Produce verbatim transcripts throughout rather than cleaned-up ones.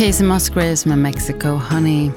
Casey Musgraves med Mexico Honey.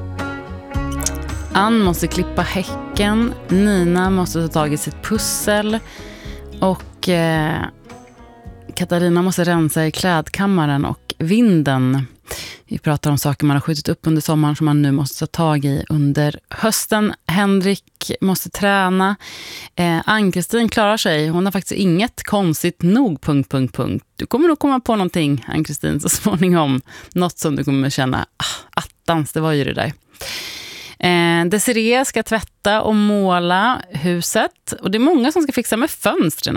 Ann måste klippa häcken. Nina måste ta tag i sitt pussel. Och eh, Katarina måste rensa i klädkammaren och vinden. Vi pratar om saker man har skjutit upp under sommaren som man nu måste ta tag i under hösten. Henrik måste träna. Eh, Ann-Kristin klarar sig. Hon har faktiskt inget konstigt nog, punkt, punkt, punkt. Du kommer nog komma på någonting, Ann-Kristin, så småningom. Något som du kommer känna, ah, attans, det var ju det där. Eh, Desiree ska tvätta och måla huset. Och det är många som ska fixa med fönstren.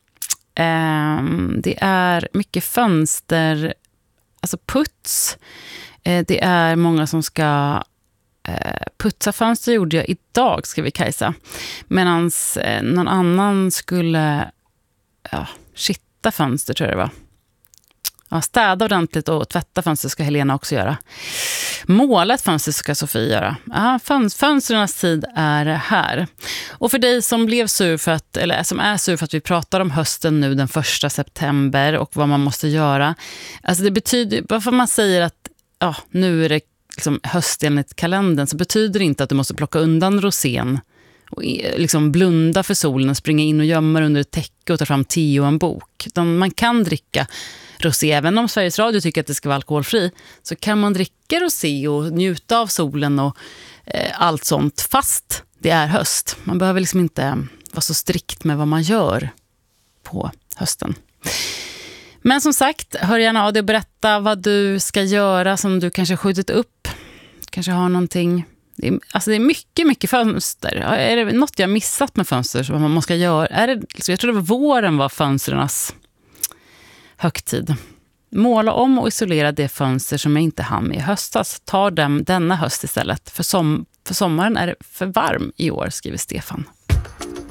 Eh, det är mycket fönster, alltså puts. Eh, det är många som ska eh, putsa fönster, gjorde jag idag, skriver Kajsa. Medan eh, någon annan skulle ja, skitta fönster, tror jag det var. Ja, städa ordentligt och tvätta fönster ska Helena också göra. Målet fönster ska Sofie göra. Ja, föns- fönsternas tid är här. Och för dig som blev sur för att, eller som är sur för att vi pratar om hösten nu den första september och vad man måste göra. Alltså det betyder, varför man säger att ja, nu är det liksom höst enligt kalendern, så betyder det inte att du måste plocka undan rosén och liksom blunda för solen och springa in och gömma under ett täcke och ta fram te och en bok. Utan man kan dricka rosé, även om Sveriges Radio tycker att det ska vara alkoholfri, så kan man dricka rosé och njuta av solen och eh, allt sånt fast det är höst. Man behöver liksom inte vara så strikt med vad man gör på hösten. Men som sagt, hör gärna av dig och berätta vad du ska göra som du kanske skjutit upp. Kanske har någonting. Det är, alltså det är mycket, mycket fönster. Är det något jag missat med fönster som man måste göra? Är det, jag tror det var våren var fönsternas högtid. Måla om och isolera det fönster som jag inte hann med i höstas. Ta dem denna höst istället. För, som, för sommaren är det för varm i år, skriver Stefan.